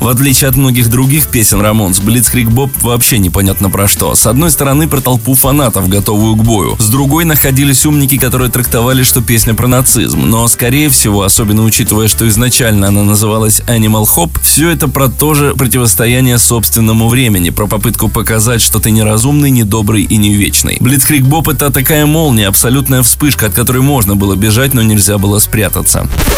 В отличие от многих других песен Рамонс, Blitzkrieg Bob вообще непонятно про что. С одной стороны, про толпу фанатов, готовую к бою. С другой, находились умники, которые трактовали, что песня про нацизм. Но, скорее всего, особенно учитывая, что изначально она называлась Animal Hop, все это про то же противостояние собственному времени, про попытку показать, что ты не разумный, не добрый и не вечный. Blitzkrieg Bob — это такая молния, абсолютная вспышка, от которой можно было бежать, но нельзя было спрятаться.